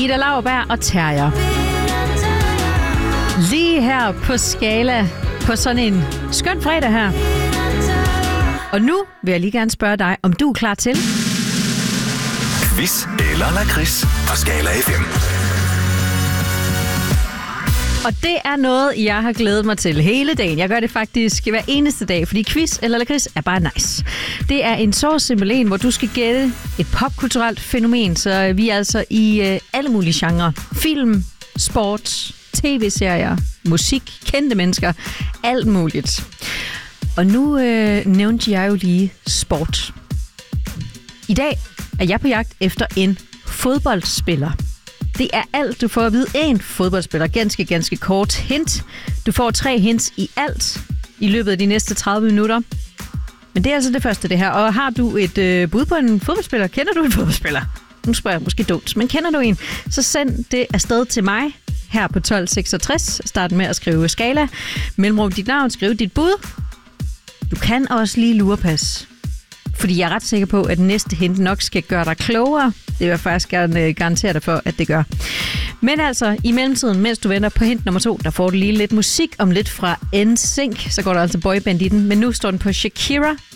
Ida Lauerberg og Terrier. Lige her på Skala på sådan en skøn fredag her. Og nu vil jeg lige gerne spørge dig, om du er klar til Quiz eller lakrids på Skala FM. Og det er noget, jeg har glædet mig til hele dagen. Jeg gør det faktisk hver eneste dag, fordi quiz eller lakrids er bare nice. Det er en så simpel en, hvor du skal gætte et popkulturelt fænomen, så vi er altså i alle mulige genrer. Film, sport, tv-serier, musik, kendte mennesker, alt muligt. Og nu nævnte jeg jo lige sport. I dag er jeg på jagt efter en fodboldspiller. Det er alt, du får at vide. En fodboldspiller. Ganske kort hint. Du får 3 hints i alt i løbet af de næste 30 minutter. Men det er altså det første, det her. Og har du et bud på en fodboldspiller? Kender du en fodboldspiller? Nu spørger jeg måske dumt, men kender du en? Så send det afsted til mig her på 1266. Start med at skrive Skala. Mellemrum dit navn, skriv dit bud. Du kan også lige lurepas. Fordi jeg er ret sikker på, at næste hint nok skal gøre dig klogere. Det vil jeg faktisk gerne garantere dig for, at det gør. Men altså, i mellemtiden, mens du venter på hint nummer 2, der får du lige lidt musik om lidt fra NSYNC. Så går der altså boyband i den. Men nu står den på Shakira